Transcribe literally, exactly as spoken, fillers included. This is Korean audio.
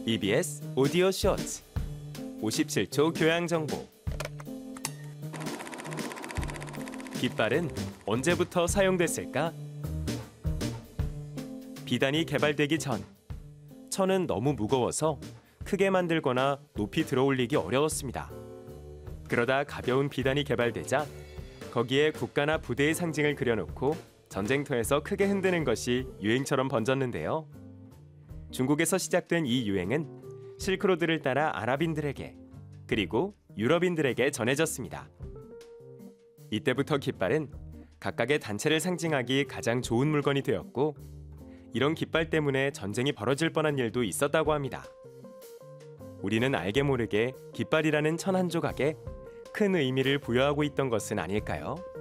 이비에스 오디오 쇼츠 오십칠 초 교양 정보. 깃발은 언제부터 사용됐을까? 비단이 개발되기 전, 천은 너무 무거워서 크게 만들거나 높이 들어올리기 어려웠습니다. 그러다 가벼운 비단이 개발되자 거기에 국가나 부대의 상징을 그려놓고 전쟁터에서 크게 흔드는 것이 유행처럼 번졌는데요. 중국에서 시작된 이 유행은 실크로드를 따라 아랍인들에게 그리고 유럽인들에게 전해졌습니다. 이때부터 깃발은 각각의 단체를 상징하기 가장 좋은 물건이 되었고, 이런 깃발 때문에 전쟁이 벌어질 뻔한 일도 있었다고 합니다. 우리는 알게 모르게 깃발이라는 천 한 조각에 큰 의미를 부여하고 있던 것은 아닐까요?